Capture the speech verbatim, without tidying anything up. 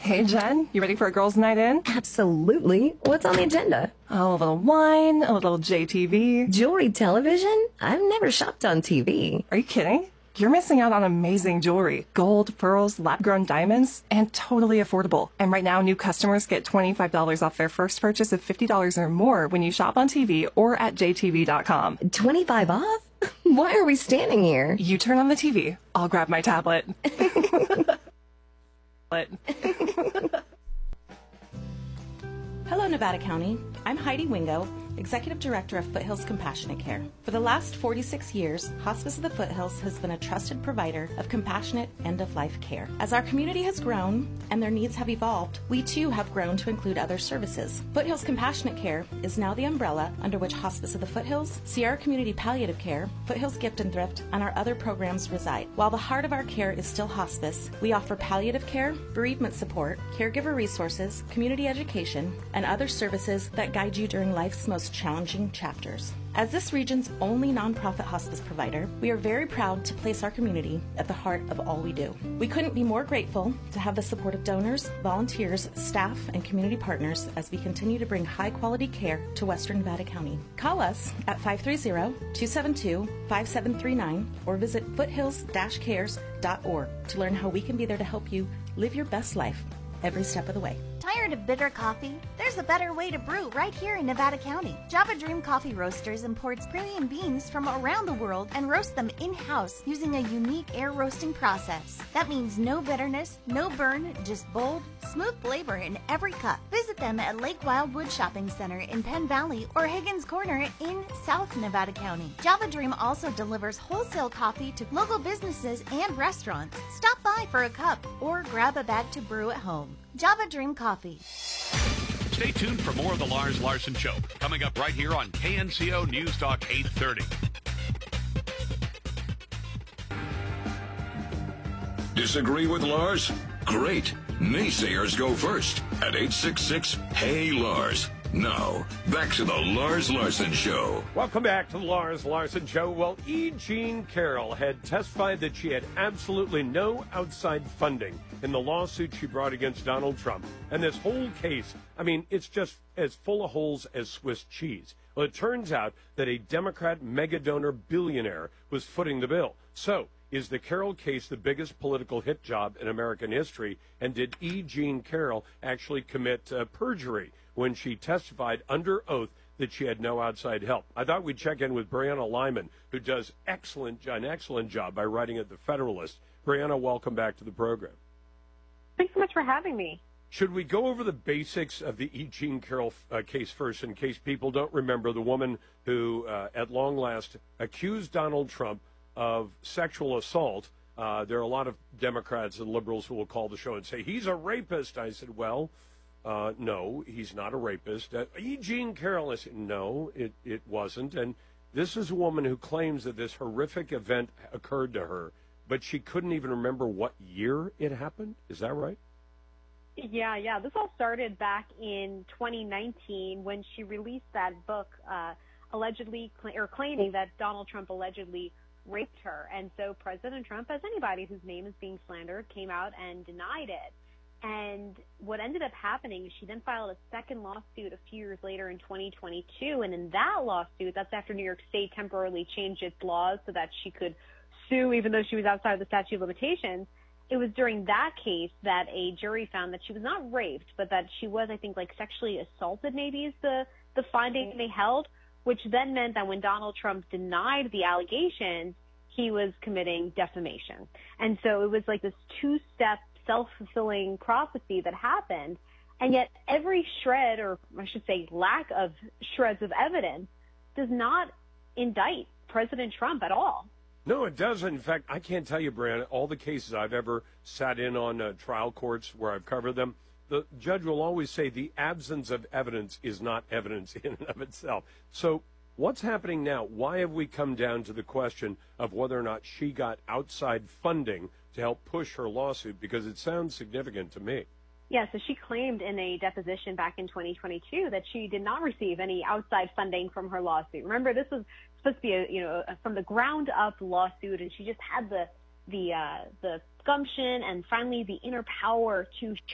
Hey, Jen, you ready for a girls' night in? Absolutely. What's on the agenda? Oh, a little wine, a little J T V. Jewelry television? I've never shopped on T V. Are you kidding? You're missing out on amazing jewelry. Gold, pearls, lab-grown diamonds, and totally affordable. And right now, new customers get twenty-five dollars off their first purchase of fifty dollars or more when you shop on T V or at J T V dot com. twenty-five off? Why are we standing here? You turn on the T V. I'll grab my tablet. Hello, Nevada County. I'm Heidi Wingo, Executive Director of Foothills Compassionate Care. For the last forty-six years, Hospice of the Foothills has been a trusted provider of compassionate end-of-life care. As our community has grown and their needs have evolved, we too have grown to include other services. Foothills Compassionate Care is now the umbrella under which Hospice of the Foothills, Sierra Community Palliative Care, Foothills Gift and Thrift, and our other programs reside. While the heart of our care is still hospice, we offer palliative care, bereavement support, caregiver resources, community education, and other services that guide you during life's most challenging chapters. As this region's only nonprofit hospice provider, we are very proud to place our community at the heart of all we do. We couldn't be more grateful to have the support of donors, volunteers, staff, and community partners as we continue to bring high-quality care to Western Nevada County. Call us at five three zero, two seven two, five seven three nine or visit foothills dash cares dot org to learn how we can be there to help you live your best life every step of the way. Tired of bitter coffee? There's a better way to brew right here in Nevada County. Java Dream Coffee Roasters imports premium beans from around the world and roasts them in-house using a unique air roasting process. That means no bitterness, no burn, just bold, smooth flavor in every cup. Visit them at Lake Wildwood Shopping Center in Penn Valley or Higgins Corner in South Nevada County. Java Dream also delivers wholesale coffee to local businesses and restaurants. Stop by for a cup or grab a bag to brew at home. Java Dream Coffee. Stay tuned for more of the Lars Larson Show, coming up right here on K N C O News Talk eight thirty. Disagree with Lars? Great. Naysayers go first at eight six six, Hey Lars. Now, back to the Lars Larson Show. Welcome back to the Lars Larson Show. Well, E. Jean Carroll had testified that she had absolutely no outside funding in the lawsuit she brought against Donald Trump. And this whole case, I mean, it's just as full of holes as Swiss cheese. Well, it turns out that a Democrat mega-donor billionaire was footing the bill. So, is the Carroll case the biggest political hit job in American history? And did E. Jean Carroll actually commit uh, perjury when she testified under oath that she had no outside help? I thought we'd check in with Brianna Lyman, who does excellent, an excellent job by writing at The Federalist. Brianna, welcome back to the program. Thanks so much for having me. Should we go over the basics of the E. Jean Carroll uh, case first, in case people don't remember the woman who, uh, at long last, accused Donald Trump of sexual assault? Uh, there are a lot of Democrats and liberals who will call the show and say, he's a rapist. I said, well, Uh, no, he's not a rapist. Uh, E. Jean Carroll, I said, no, it, it wasn't. And this is a woman who claims that this horrific event occurred to her, but she couldn't even remember what year it happened. Is that right? Yeah, yeah. This all started back in twenty nineteen when she released that book uh, allegedly cl- or claiming that Donald Trump allegedly raped her. And so President Trump, as anybody whose name is being slandered, came out and denied it. And what ended up happening is she then filed a second lawsuit a few years later in twenty twenty-two. And in that lawsuit, that's after New York State temporarily changed its laws so that she could sue even though she was outside of the statute of limitations. It was during that case that a jury found that she was not raped, but that she was, I think, like sexually assaulted maybe is the, the finding they held, which then meant that when Donald Trump denied the allegations, he was committing defamation. And so it was like this two-step self-fulfilling prophecy that happened, and yet every shred, or I should say lack of shreds of evidence, does not indict President Trump at all. No, it doesn't. In fact, I can't tell you, Brianna, all the cases I've ever sat in on uh, trial courts where I've covered them, the judge will always say the absence of evidence is not evidence in and of itself. So what's happening now? Why have we come down to the question of whether or not she got outside funding to help push her lawsuit? Because it sounds significant to me. Yeah, so she claimed in a deposition back in twenty twenty-two that she did not receive any outside funding from her lawsuit. Remember, this was supposed to be a, you know, a from the ground up lawsuit, and she just had the the uh, the gumption and finally the inner power to